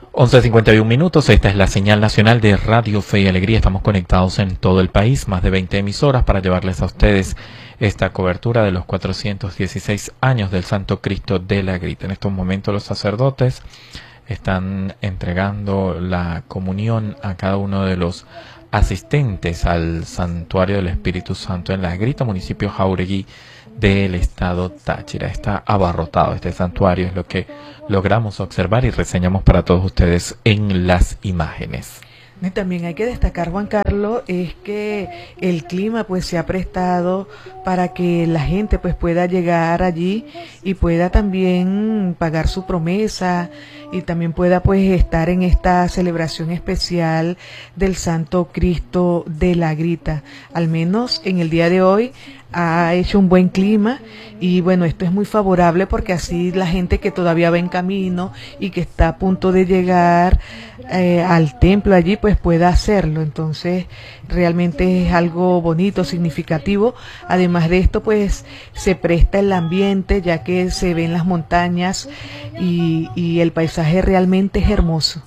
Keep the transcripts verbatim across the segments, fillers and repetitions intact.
once cincuenta y un minutos, esta es la señal nacional de Radio Fe y Alegría. Estamos conectados en todo el país, más de veinte emisoras para llevarles a ustedes esta cobertura de los cuatrocientos dieciséis años del Santo Cristo de la Grita. En estos momentos los sacerdotes están entregando la comunión a cada uno de los asistentes al Santuario del Espíritu Santo en la Grita, municipio Jauregui del estado Táchira. Está abarrotado este santuario, es lo que logramos observar y reseñamos para todos ustedes en las imágenes. Y también hay que destacar, Juan Carlos, es que el clima pues se ha prestado para que la gente pues pueda llegar allí y pueda también pagar su promesa y también pueda pues estar en esta celebración especial del Santo Cristo de la Grita. Al menos en el día de hoy ha hecho un buen clima y bueno, esto es muy favorable porque así la gente que todavía va en camino y que está a punto de llegar eh, al templo allí pues pueda hacerlo. Entonces realmente es algo bonito, significativo. Además de esto pues se presta el ambiente ya que se ven las montañas y, y el paisaje realmente es hermoso.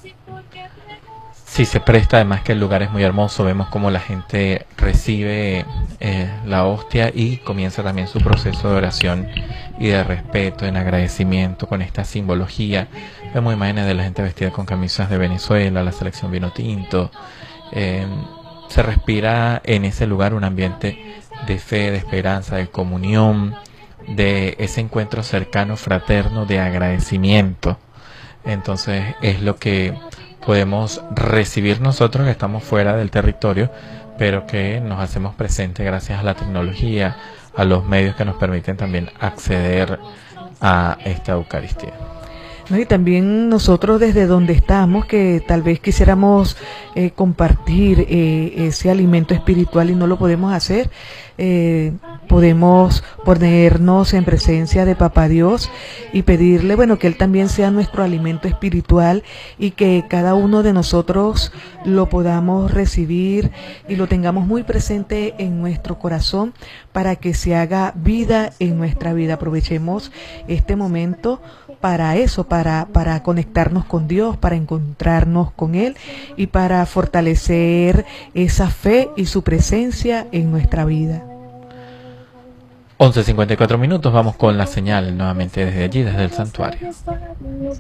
Sí, se presta, además que el lugar es muy hermoso. Vemos cómo la gente recibe eh, la hostia y comienza también su proceso de oración y de respeto, en agradecimiento con esta simbología. Vemos imágenes de la gente vestida con camisas de Venezuela, la selección vino tinto. Eh, se respira en ese lugar un ambiente de fe, de esperanza, de comunión, de ese encuentro cercano, fraterno, de agradecimiento. Entonces es lo que podemos recibir nosotros que estamos fuera del territorio, pero que nos hacemos presentes gracias a la tecnología, a los medios que nos permiten también acceder a esta Eucaristía. ¿No? Y también nosotros desde donde estamos, que tal vez quisiéramos eh, compartir eh, ese alimento espiritual y no lo podemos hacer, eh, podemos ponernos en presencia de Papá Dios y pedirle, bueno, que Él también sea nuestro alimento espiritual y que cada uno de nosotros lo podamos recibir y lo tengamos muy presente en nuestro corazón para que se haga vida en nuestra vida. Aprovechemos este momento para eso, para, para conectarnos con Dios, para encontrarnos con Él y para fortalecer esa fe y su presencia en nuestra vida. once cincuenta y cuatro minutos, vamos con la señal nuevamente desde allí, desde el santuario.